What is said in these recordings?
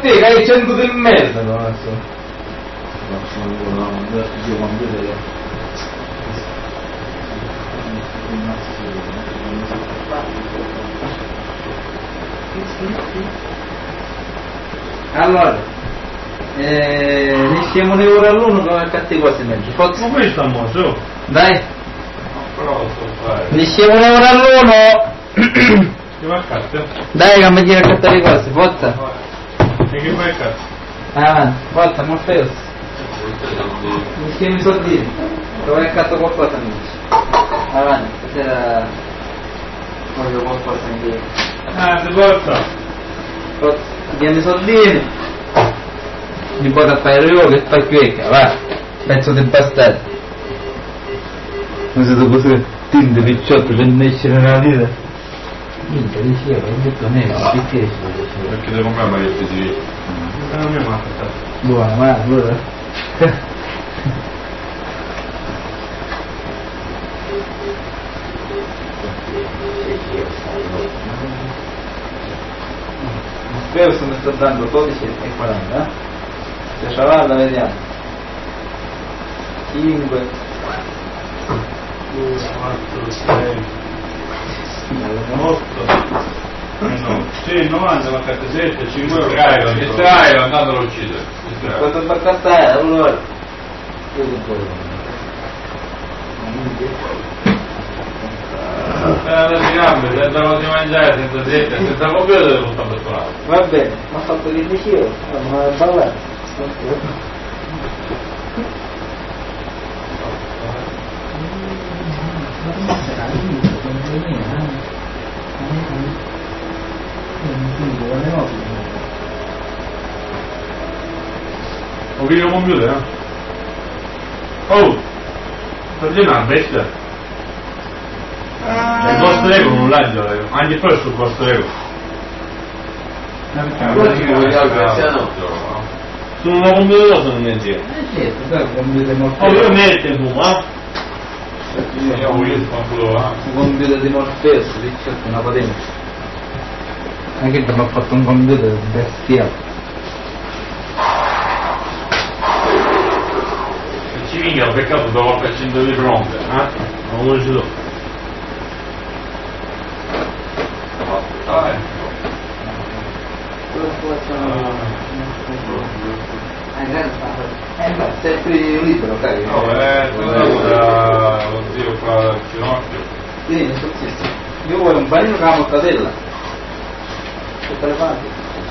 te che hai 100 di merda, no? Adesso. Allora, ne siamo un euro all'uno come cattivo quasi mezzo. Ma questo è mosso? Dai, Provo a fare. ne siamo un euro all'uno. Che va a cazzo? Dai che mi tira a cattare le cose, forza. E che fai a cazzo? Avanti, forza, Morfeus. Mi siamo i soldini. Dove hai catto qualcosa amici? Avanti, stasera voglio qualcosa in piedi. Ti porta. Forza, diamo i soldini. Mi porta a fare io che fai qui, va. Pezzo di bastardo. Non siete così tinte picciotto per nascere nella vita. Minchia, diceva, hai detto nero, perché Perché devo comprare una maglietta di non mi ammazza. buona, ma allora. Spero se mi sto dando 12 e 40, se ce l'ha la vediamo. 5 2, 4, 6, 8, no, sì, 90, ma 7, 5 euro. Estrai, andatelo a uccidere. quanto barcata è? Allora io che voglio. Le gambe, senza cosa di mangiare, senza sete, senza computer, non sta per suonare. Va bene, ma ha fatto che dicevo, ma ballare. Ho visto il computer, eh? Oh! Sta dicendo una bestia. Il vostro ego non l'ha anche poi sul vostro ego. Sono una computer o sono un mezzo? Certo, sai, un computer molto. Oh, io metto in fumo, Io voglio il fanculo, un computer di Morpheus, certo, una patente. Anche che mi ha fatto un computer bestiale. ci vinca, peccato dopo per 100 di fronte, non lo so. Sempre libero, cari. No, da lo zio qua dal ginocchio. Sì, non so se io voglio un bagno con la mortadella. Tutte le parti.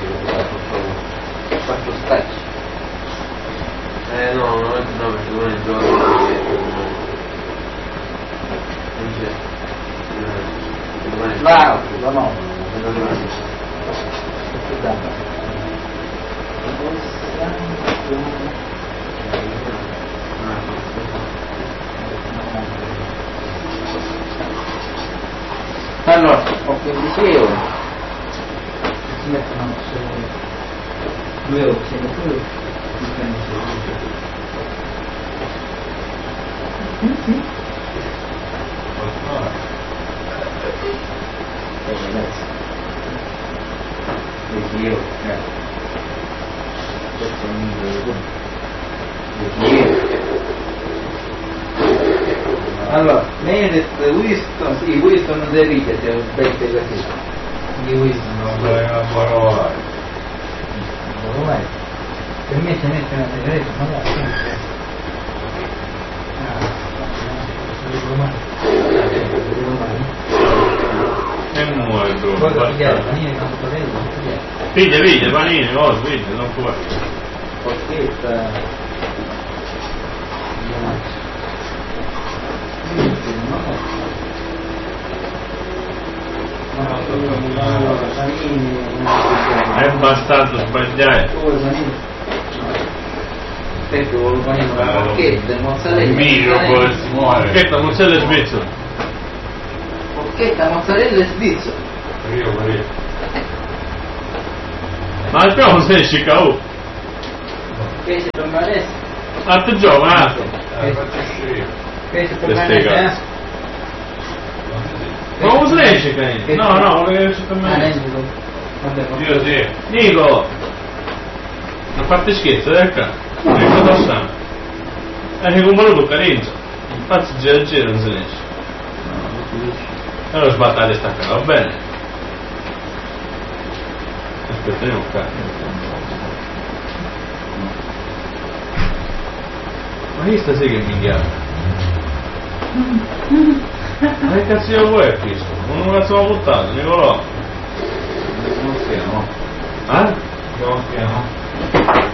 Faccio stacci. No, non è no, perché non è il gioco non c'è. L'altro, no. Allora, ho 15 euro. Si mettono su 2 euro, si mettono allora, Meredith, Winston, sì, Winston non deve ripetere, è un bel così. Di Winston non Vorrei una parola. vai. Per me se mette una sigaretta, magari. E muore tu. Cosa pigliare? Panini con sorella? Piglia, panini, cose, piglia, non puoi. Porchetta. È bastardo sbagliare. Perché volevo fare una porchetta, mozzarella. Emilio poi si muore. Che mozzarella svizzera? Porchetta, mozzarella e svizzera. Io. Ma al primo sei Chicago. Pesce permanente. Altro gioco, Faccio uscire. Pesce Queste permanente. Ma cosa sei Chicago? No, perché c'è per me. Vabbè, Io sì. Nico! A parte scherzo, ecco. Ecco passando. Che con volevo carenza. Infatti gira non se ne esce. Allora sbattate sta cara, va bene? Aspettiamo qua. Ma chi sta sì che mi chiama? Ma che cazzo vuoi questo? Non cazzo l'ho buttato, Nicolò? Non stiamo. Eh? Non stiamo.